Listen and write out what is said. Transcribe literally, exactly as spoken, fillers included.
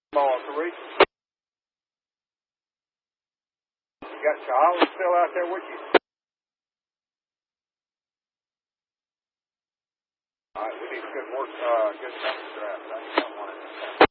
Ball three. You got Charlie still out there with you? All right, we need good work, uh, good cover draft. I need that one.